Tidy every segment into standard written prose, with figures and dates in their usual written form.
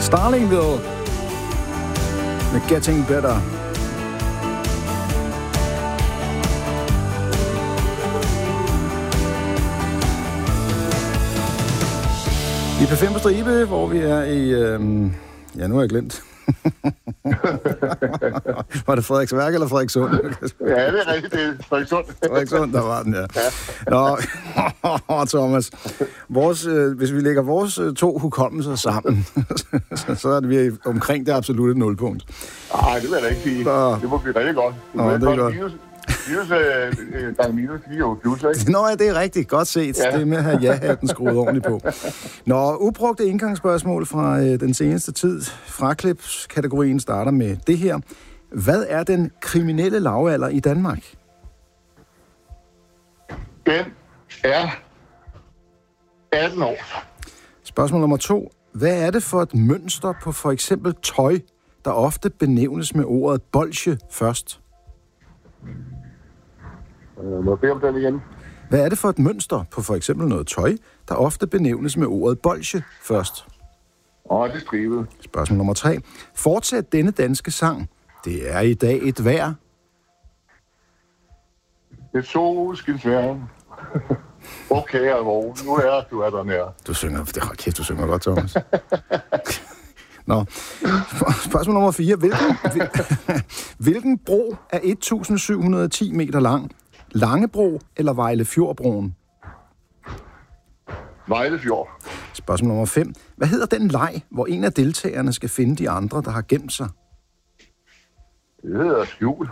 Starlingville med Getting Better. I P5 på stribe, hvor vi er i... nu har jeg glemt. Var det Frederiksværk eller Frederikssund? Ja, det er rigtigt. Det er Frederikssund. Frederikssund, der var den, ja. Nå, Thomas. Hvis vi lægger vores to hukommelser sammen, så er det vi omkring det absolutte nulpunkt. Nej, det vil jeg da ikke sige. Det må blive rigtig godt. Det er godt. Minus gange 4 og plus, ikke? Nå, ja, det er rigtigt. Godt set. Ja. Det er med at have ja-hatten skruet ordentligt på. Nå, ubrugte indgangsspørgsmål fra den seneste tid. Fraklipskategorien starter med det her. Hvad er den kriminelle lavalder i Danmark? Den er 18 år. Spørgsmål nummer 2. Hvad er det for et mønster på for eksempel tøj, der ofte benævnes med ordet bolsje først? Må jeg bede om den igen? Hvad er det for et mønster på for eksempel noget tøj, der ofte benævnes med ordet bolsje først? Det er stribet. Spørgsmål nummer 3. Fortsæt denne danske sang. Det er i dag et vejr. Et solskinsvejr. Okay, alvor. Nu er du der nær. Du synger godt, Thomas. Nå. Spørgsmål nummer 4. Hvilken bro er 1710 meter lang? Langebro eller Vejlefjordbroen? Vejlefjord. Spørgsmål nummer 5. Hvad hedder den leg, hvor en af deltagerne skal finde de andre, der har gemt sig? Det hedder skjul.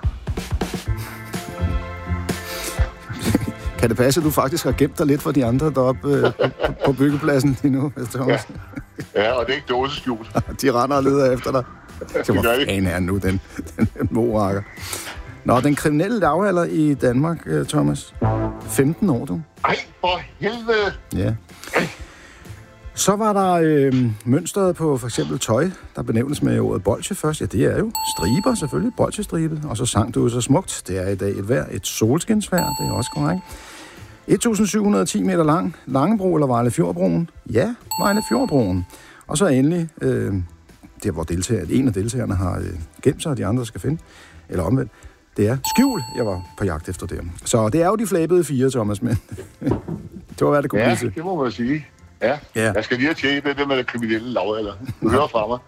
Kan det passe, at du faktisk har gemt dig lidt for de andre deroppe på byggepladsen lige nu, Thomas? Ja, og det er ikke dåseskjul. De render og leder efter dig. Så hvor fanden er nu, den morakker? Nå, den kriminelle lavalder i Danmark, Thomas. 15 år, du. Ej, for helvede! Ja. Så var der mønstret på for eksempel tøj, der benævnes med ordet bolsje først. Ja, det er jo striber selvfølgelig, bolsjestribet. Og så sang du så smukt. Det er i dag et vejr, et solskinsvejr, det er også korrekt. 1710 meter lang, Langebro eller Vejlefjordbroen? Ja, Vejlefjordbroen. Og så endelig, der hvor en af deltagerne har gemt sig, og de andre skal finde, eller omvendt, det er skjul, jeg var på jagt efter det. Så det er jo de flabede 4, Thomas, men det var hvad det kunne blive til. Ja, det må man sige. Ja, jeg skal lige have tjekket det med det kriminelle lavalder. Du hører fra mig.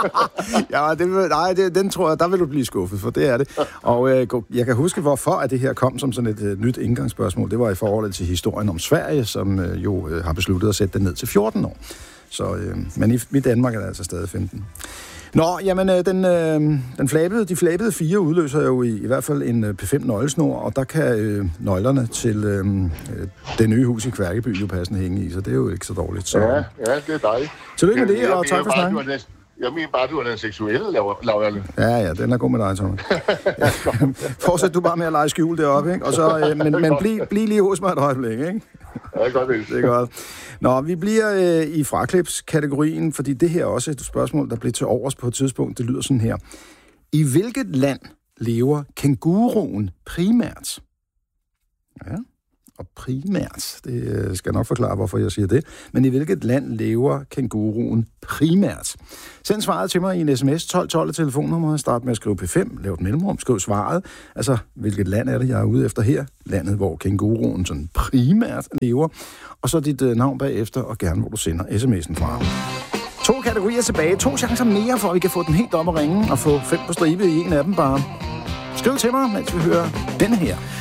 Ja, den tror jeg, der vil du blive skuffet, for det er det. Og jeg kan huske, hvorfor at det her kom som sådan et nyt indgangsspørgsmål. Det var i forhold til historien om Sverige, som har besluttet at sætte den ned til 14 år. Så, men i Danmark er det altså stadig 15. Nå, jamen, de flabede 4 udløser jo i hvert fald en P5-nøglesnor, og der kan nøglerne til det nye hus i Kværkeby jo passende hænge i, så det er jo ikke så dårligt. Så. Ja, det er dejligt. Tillykke med det, og tak for snakken. Jeg mener bare, du er den seksuelle lavalder. Ja, den er god med dig, Thomas. Fortsæt du bare med at lege skjul deroppe, ikke? Og så, men bliv lige hos mig et øjeblik, ikke? Ja, det er godt. Det er godt. Nå, vi bliver i fraklipskategorien, fordi det her er også et spørgsmål, der blev til overs på et tidspunkt. Det lyder sådan her. I hvilket land lever kænguruen primært? Ja, og primært, det skal jeg nok forklare, hvorfor jeg siger det. Men i hvilket land lever kænguruen primært? Send svaret til mig i en sms 1212 telefonnummer. Start med at skrive P5, lav et mellemrum, skriv svaret. Altså, hvilket land er det, jeg er ude efter her? Landet, hvor kænguruen sådan primært lever. Og så dit navn bagefter, og gerne, hvor du sender sms'en fra. 2 kategorier tilbage. 2 chancer mere, for at vi kan få den helt op og ringe og få 5 på stribe i en af dem bare. Skriv til mig, mens vi hører denne her.